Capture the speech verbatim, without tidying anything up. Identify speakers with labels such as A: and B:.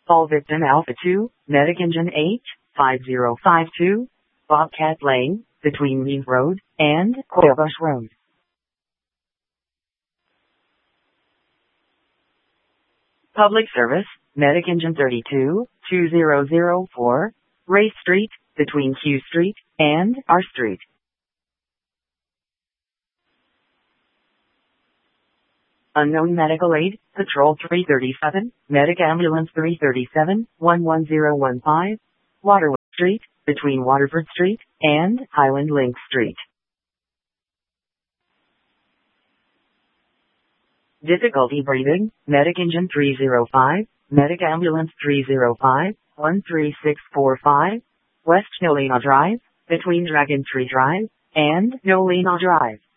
A: All victim Alpha two, Medic Engine eight, five zero five two, Bobcat Lane, between Reeve Road and Quailbush Road. Public service, Medic Engine thirty-two, two zero zero four, Race Street, between Q Street and R Street. Unknown medical aid, Patrol three thirty-seven, Medic Ambulance three thirty-seven, one one zero one five, Waterway Street, between Waterford Street and Highland Link Street. Difficulty breathing, Medic Engine three zero five, Medic Ambulance three zero five, one three six four five, West Nolina Drive, between Dragon Tree Drive and Nolina Drive.